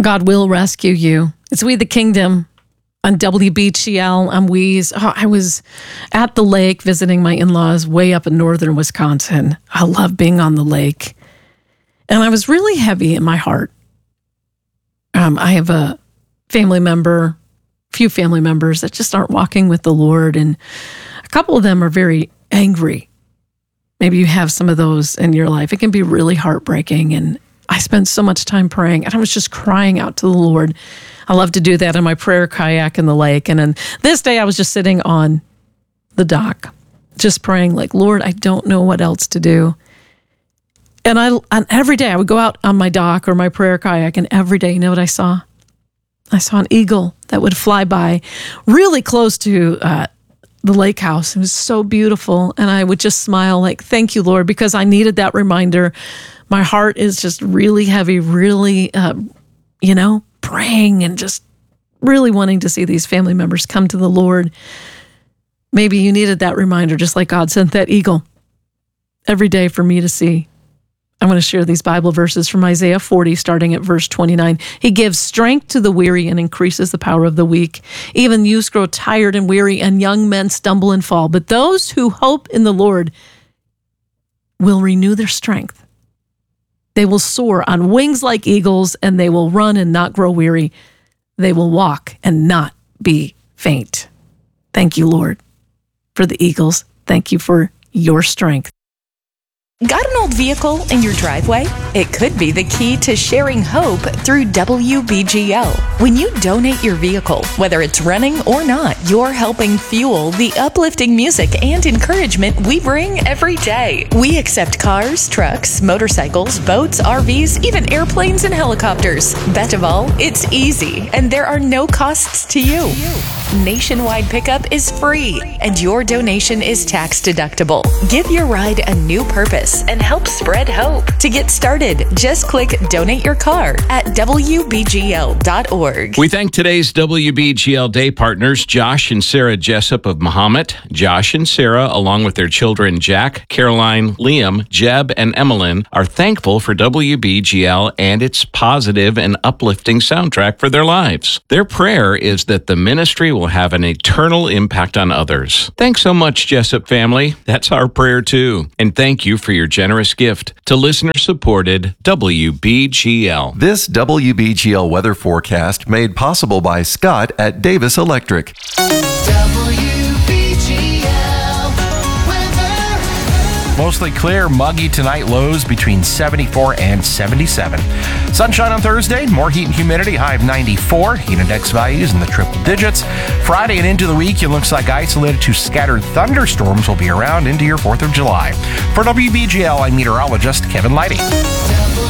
God will rescue you. It's We the Kingdom on WBGL. I'm Weeze. I was at the lake visiting my in-laws way up in northern Wisconsin. I love being on the lake. And I was really heavy in my heart. I have a few family members that just aren't walking with the Lord. And a couple of them are very angry. Maybe you have some of those in your life. It can be really heartbreaking. And I spent so much time praying, and I was just crying out to the Lord. I love to do that in my prayer kayak in the lake. And then this day I was just sitting on the dock, just praying like, Lord, I don't know what else to do. And every day I would go out on my dock or my prayer kayak, and every day, you know what I saw? I saw an eagle that would fly by really close to the lake house. It was so beautiful. And I would just smile like, thank you, Lord, because I needed that reminder. My heart is just really heavy, really, praying and just really wanting to see these family members come to the Lord. Maybe you needed that reminder, just like God sent that eagle every day for me to see. I'm going to share these Bible verses from Isaiah 40, starting at verse 29. He gives strength to the weary and increases the power of the weak. Even youths grow tired and weary, and young men stumble and fall. But those who hope in the Lord will renew their strength. They will soar on wings like eagles, and they will run and not grow weary. They will walk and not be faint. Thank you, Lord, for the eagles. Thank you for your strength. Got an old vehicle in your driveway? It could be the key to sharing hope through WBGL. When you donate your vehicle, whether it's running or not, you're helping fuel the uplifting music and encouragement we bring every day. We accept cars, trucks, motorcycles, boats, RVs, even airplanes and helicopters. Best of all, it's easy and there are no costs to you. Nationwide pickup is free and your donation is tax deductible. Give your ride a new purpose and help spread hope. To get started, just click Donate Your Car at WBGL.org. We thank today's WBGL Day partners, Josh and Sarah Jessup of Mahomet. Josh and Sarah, along with their children Jack, Caroline, Liam, Jeb, and Emmeline, are thankful for WBGL and its positive and uplifting soundtrack for their lives. Their prayer is that the ministry will have an eternal impact on others. Thanks so much, Jessup family. That's our prayer too. And thank you for your generous gift to listener-supported WBGL. This WBGL weather forecast made possible by Scott at Davis Electric. Mostly clear, muggy tonight, lows between 74 and 77. Sunshine on Thursday, more heat and humidity, high of 94. Heat index values in the triple digits. Friday and into the week, it looks like isolated to scattered thunderstorms will be around into your 4th of July. For WBGL, I'm meteorologist Kevin Leidy.